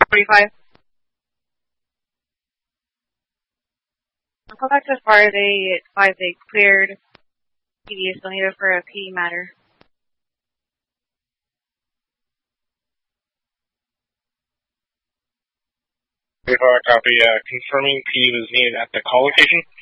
45. I'll call back to as far as they cleared PD, still needed for a PD matter. 45 copy, confirming PD was needed at the call location.